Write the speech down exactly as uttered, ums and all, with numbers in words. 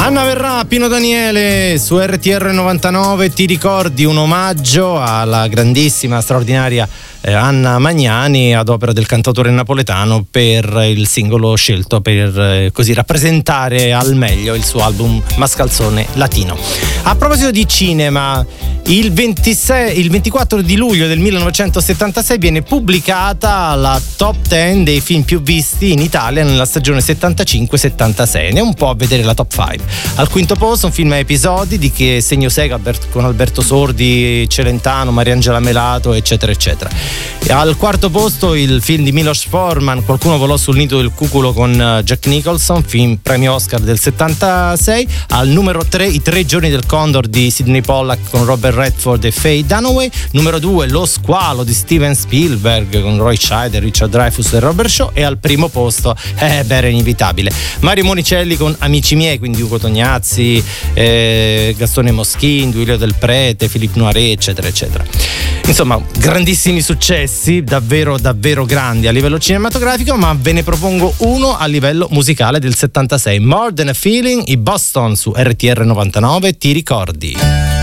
Anna Verrà, Pino Daniele su R T R novantanove. Ti ricordi, un omaggio alla grandissima, straordinaria eh, Anna Magnani ad opera del cantautore napoletano per il singolo scelto per eh, così rappresentare al meglio il suo album Mascalzone Latino. A proposito di cinema, il ventisei, il ventiquattro di luglio del millenovecentosettantasei viene pubblicata la top dieci dei film più visti in Italia nella stagione settantacinque settantasei. Andiamo un po' a vedere la top cinque. Al quinto posto un film a episodi di che segno sega con Alberto Sordi, Celentano, Mariangela Melato, eccetera eccetera. E al quarto posto il film di Milos Forman, Qualcuno volò sul nido del cuculo, con Jack Nicholson, film premio Oscar del settantasei. Al numero tre I tre giorni del Condor di Sidney Pollack con Robert Redford e Faye Dunaway. Numero due Lo squalo di Steven Spielberg con Roy Scheider, Richard Dreyfuss e Robert Shaw. E al primo posto, eh beh, era inevitabile, Mario Monicelli con Amici miei, quindi Ugo Tognazzi, eh, Gastone Moschin, Duilio del Prete, Philippe Noiret, eccetera eccetera. Insomma, grandissimi successi, davvero davvero grandi a livello cinematografico, ma ve ne propongo uno a livello musicale del settantasei, More Than a Feeling, i Boston su R T R novantanove. Ti ricordi?